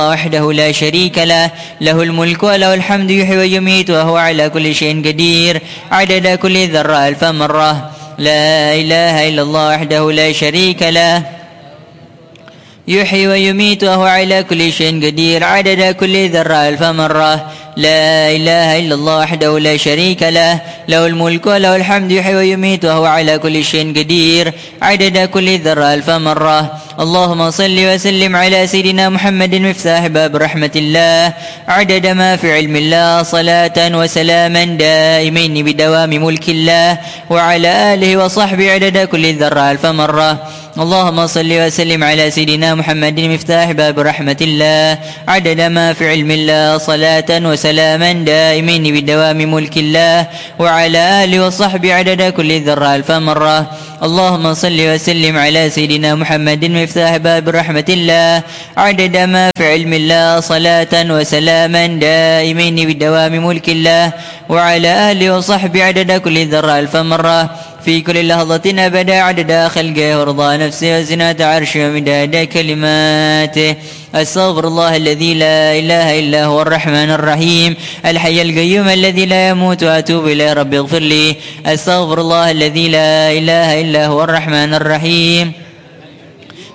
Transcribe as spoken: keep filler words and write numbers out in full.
وحده لا شريك له له الملك وله الحمد يحيي ويميت وهو على كل شيء قدير عدد كل ذرة ألف مرة. لا إله إلا الله وحده لا شريك له يحيي ويميت وهو على كل شيء قدير عدد كل ذرة ألف مرة. لا إله إلا الله وحده لا شريك له له الملك وله الحمد يحيي ويميت وهو على كل شيء قدير عدد كل ذرة ألف مرة. اللهم صل وسلم على سيدنا محمد مفتاح باب رحمة الله عدد ما في علم الله صلاة وسلاما دائمين بدوام ملك الله وعلى آله وصحبه عدد كل ذرة ألف مرة. اللهم صل وسلم على سيدنا محمد مفتاح باب رحمة الله عدد ما في علم الله صلاة وسلاما دائمين بدوام ملك الله وعلى آله وصحبه عدد كل ذرة ألف مرة. اللهم صل وسلم على سيدنا محمد مفتاح باب رحمة الله عدد ما في علم الله صلاة وسلاما دائمين بدوام ملك الله وعلى آله وصحبه عدد كل ذرة ألف مرة في كل لحظة أبدا عدد خلقه ورضا نفسه وزنة عرشه ومداد كلماته. أستغفر الله الذي لا إله إلا هو الرحمن الرحيم الحي القيوم الذي لا يموت وأتوب إليه رب اغفر لي. أستغفر الله الذي لا إله إلا هو الرحمن الرحيم